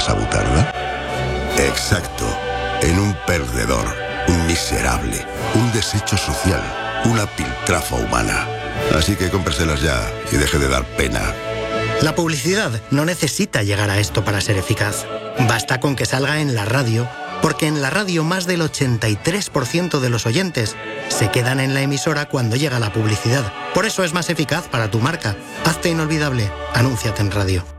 esa butarda? Exacto, en un perdedor, un miserable, un desecho social, una piltrafa humana. Así que cómpreselas ya y deje de dar pena. La publicidad no necesita llegar a esto para ser eficaz. Basta con que salga en la radio, porque en la radio más del 83% de los oyentes se quedan en la emisora cuando llega la publicidad. Por eso es más eficaz para tu marca. Hazte inolvidable. Anúnciate en radio.